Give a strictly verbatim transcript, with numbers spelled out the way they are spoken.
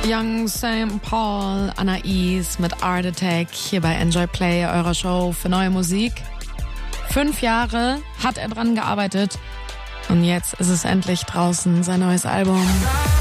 Young Saint Paul, Anais mit Art Attack hier bei Enjoy Play, eurer Show für neue Musik. Fünf Jahre hat er dran gearbeitet und jetzt ist es endlich draußen, sein neues Album.